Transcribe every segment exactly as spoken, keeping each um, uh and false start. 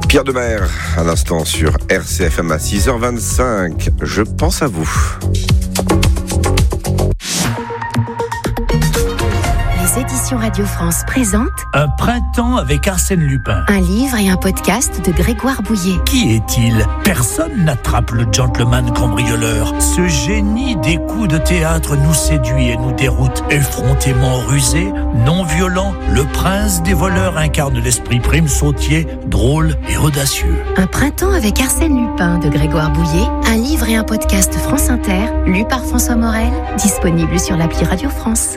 Pierre Demers, à l'instant sur R C F M à six heures vingt-cinq. Je pense à vous. Les éditions Radio France présentent Un printemps avec Arsène Lupin. un livre et un podcast de Grégoire Bouillet. Qui est-il ? Personne n'attrape le gentleman cambrioleur. Ce génie des coups de théâtre nous séduit et nous déroute. Effrontément rusé, non violent, le prince des voleurs incarne l'esprit prime sautier, drôle et audacieux. Un printemps avec Arsène Lupin de Grégoire Bouillet, un livre et un podcast France Inter, lu par François Morel, disponible sur l'appli Radio France.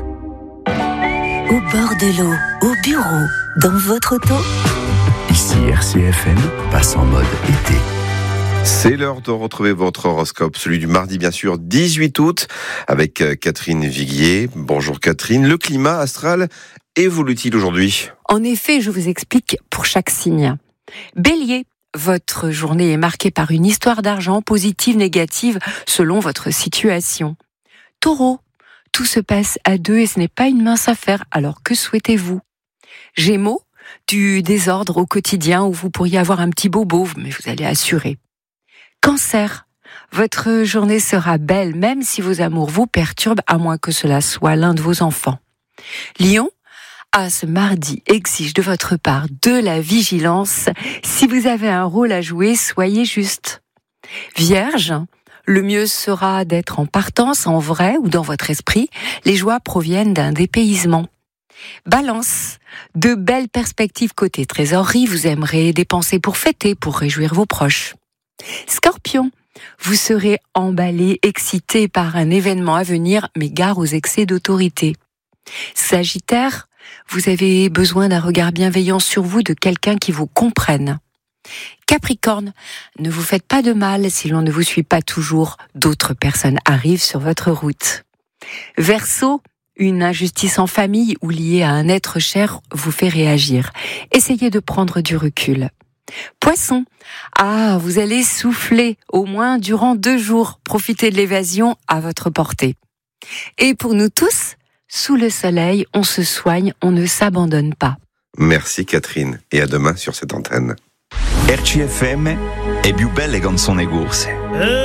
Au bord de l'eau, au bureau, dans votre auto. Ici R C F M passe en mode été. C'est l'heure de retrouver votre horoscope, celui du mardi bien sûr, dix-huit août, avec Catherine Viguier. Bonjour Catherine, le climat astral évolue-t-il aujourd'hui ? En effet, je vous explique pour chaque signe. Bélier, votre journée est marquée par une histoire d'argent positive, négative, selon votre situation. Taureau, tout se passe à deux et ce n'est pas une mince affaire, alors que souhaitez-vous ? Gémeaux, du désordre au quotidien où vous pourriez avoir un petit bobo, mais vous allez assurer. Cancer, votre journée sera belle, même si vos amours vous perturbent, à moins que cela soit l'un de vos enfants. Lion, ah, ce mardi exige de votre part de la vigilance. Si vous avez un rôle à jouer, soyez juste. Vierge, le mieux sera d'être en partance, en vrai ou dans votre esprit. Les joies proviennent d'un dépaysement. Balance, de belles perspectives côté trésorerie, vous aimerez dépenser pour fêter, pour réjouir vos proches. Scorpion, vous serez emballé, excité par un événement à venir, mais gare aux excès d'autorité. Sagittaire, vous avez besoin d'un regard bienveillant sur vous, de quelqu'un qui vous comprenne. Capricorne, ne vous faites pas de mal si l'on ne vous suit pas toujours, d'autres personnes arrivent sur votre route. Verseau, une injustice en famille ou liée à un être cher vous fait réagir. Essayez de prendre du recul. Poisson, ah, vous allez souffler au moins durant deux jours, profitez de l'évasion à votre portée. Et pour nous tous, sous le soleil, on se soigne, on ne s'abandonne pas. Merci Catherine, et à demain sur cette antenne. R C F M è più belle canzoni corse.